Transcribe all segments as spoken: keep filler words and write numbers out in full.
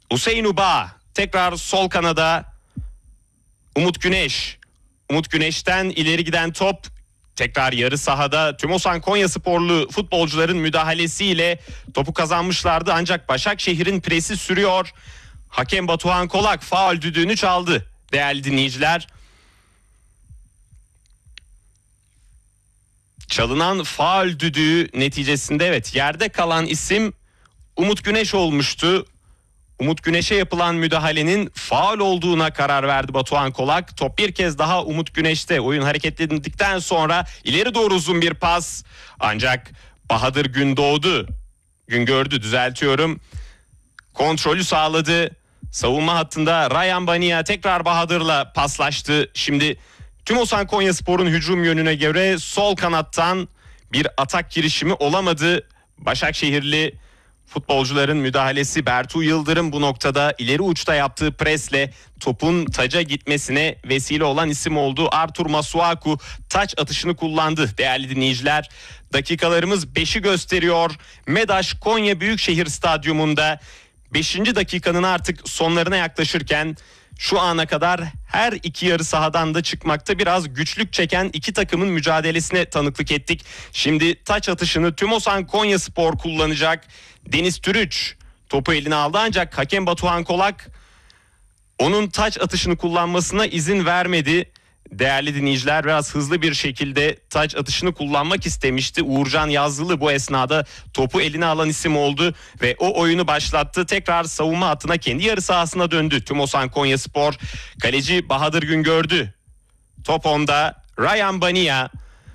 Hüseyin Uba tekrar sol kanada. Umut Güneş. Umut Güneş'ten ileri giden top tekrar yarı sahada. Tümosan Konyasporlu futbolcuların müdahalesiyle topu kazanmışlardı. Ancak Başakşehir'in presi sürüyor. Hakem Batuhan Kolak faul düdüğünü çaldı değerli dinleyiciler. Çalınan faul düdüğü neticesinde evet yerde kalan isim Umut Güneş olmuştu. Umut Güneş'e yapılan müdahalenin faul olduğuna karar verdi Batuhan Kolak. Top bir kez daha Umut Güneş'te. Oyun hareketlendikten sonra ileri doğru uzun bir pas. Ancak Bahadır Gündoğdu, Güngördü düzeltiyorum. Kontrolü sağladı. Savunma hattında Ryan Bania tekrar Bahadır'la paslaştı. Şimdi Tümosan Konyaspor'un hücum yönüne göre sol kanattan bir atak girişimi olamadı. Başakşehirli futbolcuların müdahalesi, Bertu Yıldırım bu noktada ileri uçta yaptığı presle topun taca gitmesine vesile olan isim oldu. Artur Masuaku taç atışını kullandı değerli dinleyiciler. Dakikalarımız beşi gösteriyor. MEDAŞ Konya Büyükşehir Stadyumunda beşinci dakikanın artık sonlarına yaklaşırken şu ana kadar her iki yarı sahadan da çıkmakta biraz güçlük çeken iki takımın mücadelesine tanıklık ettik. Şimdi taç atışını Tümosan Konyaspor kullanacak. Deniz Türüç topu eline aldı ancak hakem Batuhan Kolak onun taç atışını kullanmasına izin vermedi. Değerli dinleyiciler, biraz hızlı bir şekilde taç atışını kullanmak istemişti. Uğurcan Yazlılı bu esnada topu eline alan isim oldu ve o oyunu başlattı. Tekrar savunma hattına, kendi yarı sahasına döndü Tümosan Konyaspor. Kaleci Bahadır Güngördü. Top onda. Ryan Bania.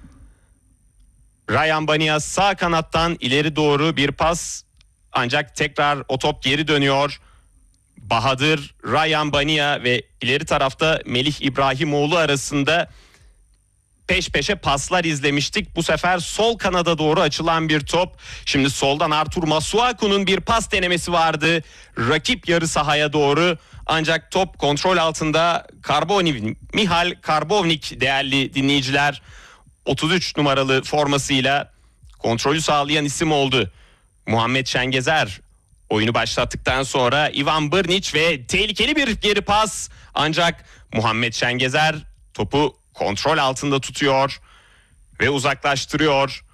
Ryan Bania sağ kanattan ileri doğru bir pas. Ancak tekrar o top geri dönüyor. Bahadır, Ryan Bania ve ileri tarafta Melih İbrahimoğlu arasında peş peşe paslar izlemiştik. Bu sefer sol kanada doğru açılan bir top. Şimdi soldan Artur Masuaku'nun bir pas denemesi vardı. Rakip yarı sahaya doğru. Ancak top kontrol altında. Karbovnik, Mihal Karbovnik değerli dinleyiciler. otuz üç numaralı formasıyla kontrolü sağlayan isim oldu. Muhammed Şengezer oyunu başlattıktan sonra Ivan Brnić ve tehlikeli bir geri pas. Ancak Muhammed Şengezer topu kontrol altında tutuyor ve uzaklaştırıyor.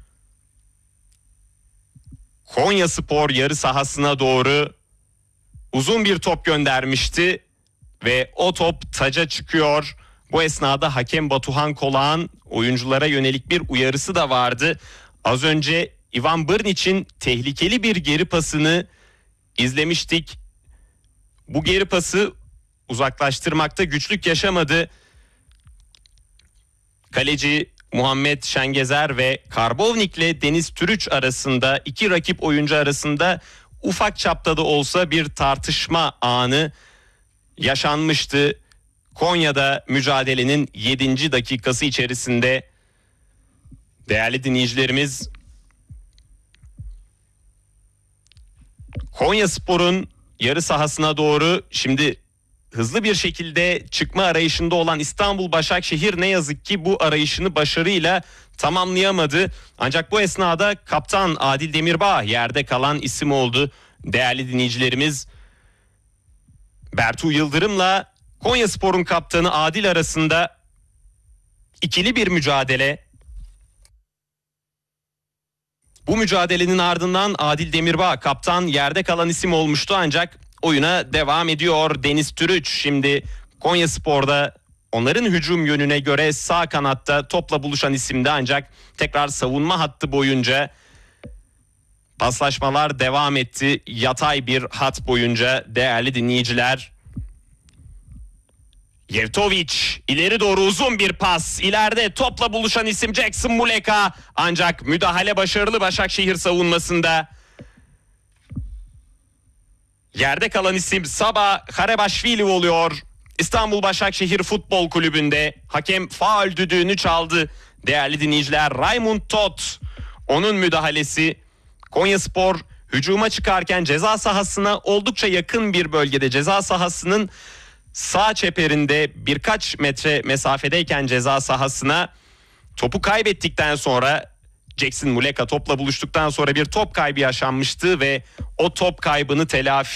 Konyaspor yarı sahasına doğru uzun bir top göndermişti ve o top taca çıkıyor. Bu esnada hakem Batuhan Kolak'ın oyunculara yönelik bir uyarısı da vardı. Az önce Ivan Brnić'in tehlikeli bir geri pasını izlemiştik. Bu geri pası uzaklaştırmakta güçlük yaşamadı. Kaleci Muhammed Şengezer ve Karbovnik'le Deniz Türüç arasında, iki rakip oyuncu arasında ufak çapta da olsa bir tartışma anı yaşanmıştı. Konya'da mücadelenin yedinci dakikası içerisinde değerli dinleyicilerimiz, Konyaspor'un yarı sahasına doğru şimdi hızlı bir şekilde çıkma arayışında olan İstanbul Başakşehir ne yazık ki bu arayışını başarıyla tamamlayamadı. Ancak bu esnada kaptan Adil Demirbağ yerde kalan isim oldu. Değerli dinleyicilerimiz, Bertu Yıldırım'la Konyaspor'un kaptanı Adil arasında ikili bir mücadele. Bu mücadelenin ardından Adil Demirbağ kaptan yerde kalan isim olmuştu ancak oyuna devam ediyor Deniz Türüç. Şimdi Konyaspor'da onların hücum yönüne göre sağ kanatta topla buluşan isimdi ancak tekrar savunma hattı boyunca paslaşmalar devam etti. Yatay bir hat boyunca değerli dinleyiciler. Yevtovic ileri doğru uzun bir pas. İleride topla buluşan isim Jackson Muleka. Ancak müdahale başarılı Başakşehir savunmasında. Yerde kalan isim Saba Karebaşvili oluyor. İstanbul Başakşehir Futbol Kulübü'nde hakem faul düdüğünü çaldı. Değerli dinleyiciler, Raymond Tot, onun müdahalesi. Konyaspor hücuma çıkarken ceza sahasına oldukça yakın bir bölgede, ceza sahasının sağ çeperinde birkaç metre mesafedeyken ceza sahasına topu kaybettikten sonra Jackson Muleka topla buluştuktan sonra bir top kaybı yaşanmıştı ve o top kaybını telafi